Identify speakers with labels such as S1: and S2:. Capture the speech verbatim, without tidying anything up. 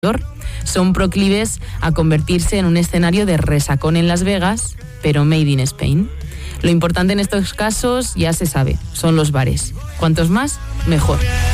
S1: son proclives a convertirse en un escenario de resacón en Las Vegas, pero made in Spain. Lo importante en estos casos ya se sabe, son los bares. Cuantos más, mejor.